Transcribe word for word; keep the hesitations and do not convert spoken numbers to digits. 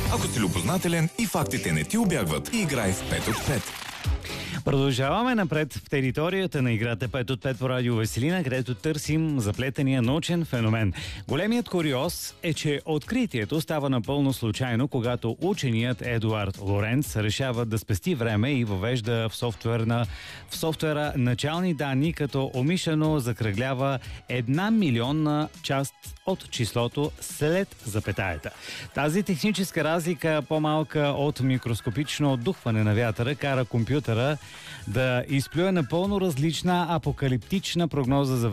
Ако си любознателен и фактите не ти убягват, играй в пет от пет. Продължаваме напред в територията на играта пет от пет по радио Веселина, където търсим заплетения научен феномен. Големият куриоз е, че откритието става напълно случайно, когато ученият Едуард Лоренц решава да спести време и въвежда в, софтуерна, в софтуера начални данни, като умишлено закръглява една милионна част от числото след запетаята. Тази техническа разлика, по-малка от микроскопично отдухване на вятъра, кара компютъра да изплюе напълно различна апокалиптична прогноза за